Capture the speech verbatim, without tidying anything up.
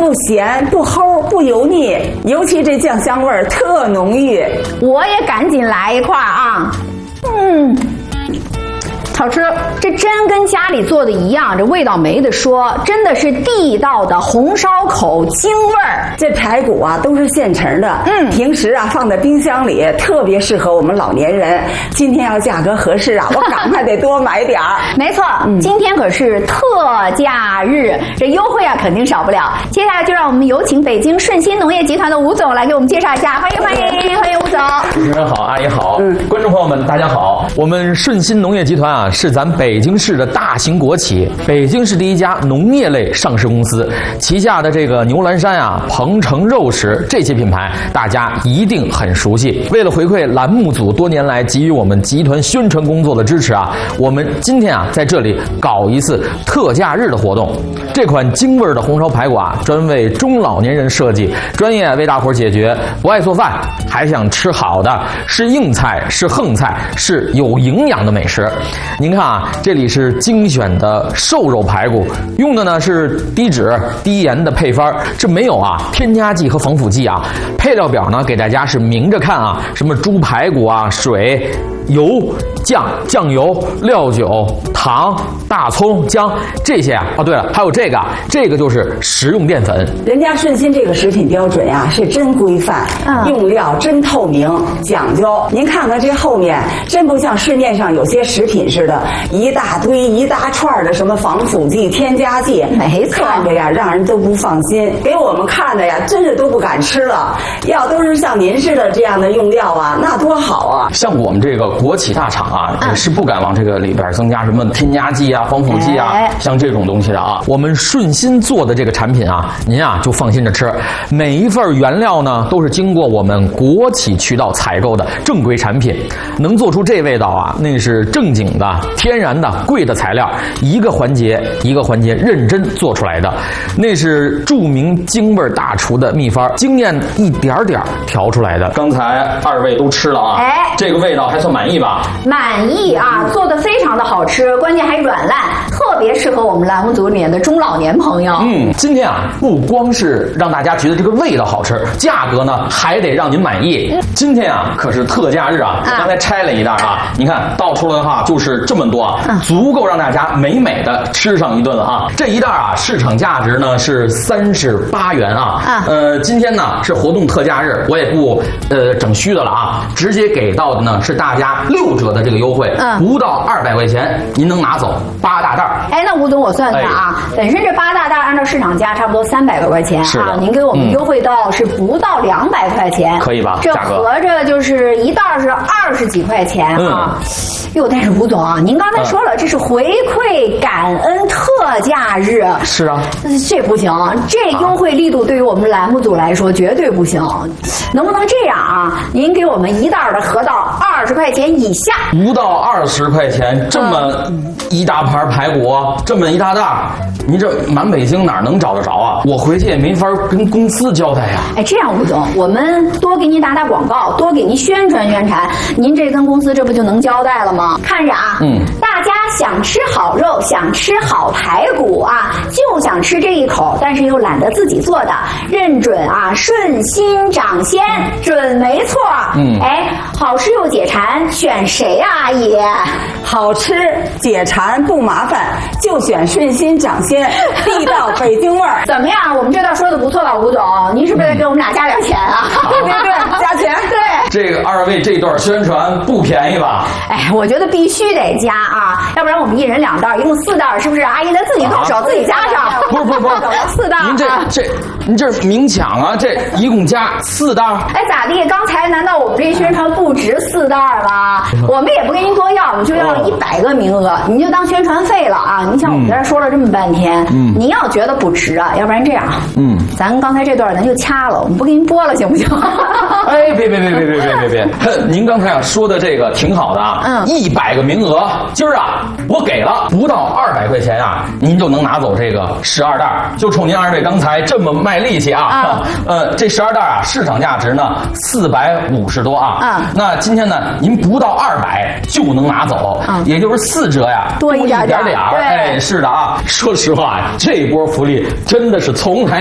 不咸不齁不油腻，尤其这酱香味儿特浓郁。 我也赶紧来一块啊！嗯。好吃，这真跟家里做的一样，这味道没得说，真的是地道的红烧口京味儿。 这排骨啊都是现成的，嗯，平时啊放在冰箱里，特别适合我们老年人。今天要价格合适啊，我赶快得多买点儿。 没错，嗯，今天可是特价日，这优惠啊肯定少不了。接下来就让我们有请北京顺鑫农业集团的吴总来给我们介绍一下，欢迎欢迎欢迎吴总。 主持人好，阿姨好，嗯，观众朋友们大家好，我们顺鑫农业集团啊。是咱北京市的大型国企，北京市第一家农业类上市公司，旗下的这个牛栏山啊、鹏程肉食这些品牌，大家一定很熟悉。为了回馈栏目组多年来给予我们集团宣传工作的支持啊，我们今天啊在这里搞一次特价日的活动。这款京味的红烧排骨啊，专为中老年人设计，专业为大伙解决不爱做饭还想吃好的，是硬菜是横菜是有营养的美食。您看啊，这里是精选的瘦肉排骨，用的呢是低脂低盐的配方，这没有啊添加剂和防腐剂啊。配料表呢给大家是明着看啊，什么猪排骨啊、水、油、酱、酱油、料酒、糖、大葱、姜这些啊。哦，对了，还有这个，这个就是食用淀粉。 人家顺鑫这个食品标准呀、啊、是真规范，嗯，用料真透明，讲究。您看看这后面，真不像市面上有些食品似的，一大堆一大串的什么防腐剂、添加剂， 没错， 看着呀让人都不放心，给我们看的呀真是都不敢吃了。要都是像您似的这样的用料啊，那多好啊！像我们这个国企大厂啊，嗯、是不敢往这个里边增加什么添加剂啊、防腐剂啊，哎、像这种东西的啊。我们顺鑫做的这个产品啊，您啊就放心着吃。每一份原料呢都是经过我们国企渠道采购的正规产品，能做出这味道啊，那是正经的、天然的、贵的材料，一个环节一个环节认真做出来的，那是著名京味大厨的秘方，经验一点点调出来的。刚才二位都吃了啊，哎，这个味道还算满意吧？ 满意啊，做的非常的好吃，关键还软烂，特别适合我们栏目组里面的中老年朋友。 嗯，今天啊，不光是让大家觉得这个味道好吃，价格呢还得让您满意。嗯、今天啊，可是特价日啊！我刚才拆了一袋啊，你看倒出来的话就是这么多啊，嗯、足够让大家美美的吃上一顿了啊！这一袋啊，市场价值呢是三十八元啊。啊呃，今天呢是活动特价日，我也不呃整虚的了啊，直接给到的呢是大家六折的这个优惠，嗯，不到二百块钱您能拿走八大袋。 哎，那吴总我算算啊，哎、本身这八大袋按照市场价差不多三百多块钱啊，您给我们优惠到是不到两百块钱， 可以吧？ 这合着就是一袋是二十几块钱啊。嗯哟，但是吴总啊，您刚才说了，嗯、这是回馈感恩特价日。 是啊， 这不行，这优惠力度对于我们栏目组来说绝对不行。能不能这样啊？您给我们一袋的合到二十块钱以下， 不到二十块钱，这么一大盘排骨，这么一大袋，您这满北京哪能找得着啊？我回去也没法跟公司交代呀。 哎，这样吴总，我们多给您打打广告，多给您宣传宣传，您这跟公司这不就能交代了吗？看着啊，嗯，大家想吃好肉，想吃好排骨啊，就想吃这一口，但是又懒得自己做的，认准啊，顺鑫掌鲜，准没错。嗯，哎，好吃又解馋，选谁啊，阿姨？ 好吃解馋不麻烦，就选顺鑫掌鲜，地道北京味儿。 怎么样？我们这道说的不错吧，吴总？您是不是得给我们俩加点钱啊？ 对对对，加钱。 对， 这个二位这段宣传不便宜吧？ 哎，我觉得必须得加啊，要不然我们一人两袋，一共四袋，是不是？阿姨咱自己动手，啊、自己加上。 不是不是不是， 四袋。 您这这您这明抢啊！这一共加四袋。 哎，咋地？刚才难道我们这宣传不值四袋吗？我们也不跟您多要，我们就要一百个名额，您就当宣传费了啊！您像我们在这说了这么半天，嗯，您要觉得不值啊，要不然这样，嗯，咱刚才这段咱就掐了，我们不给您播了，行不行？ 哎，别别别别别别别别！您刚才啊说的这个挺好的啊，嗯，一百个名额，今儿啊我给了，不到二百块钱啊，您就能拿走这个十二袋，就冲您二位刚才这么卖力气啊！啊呃，这十二袋啊，市场价值呢四百五十多啊，啊，那今天呢您不到二百就能拿走，啊，也就是四折呀， 多一点点， 点点，哎，是的啊，说实话，这波福利真的是从来。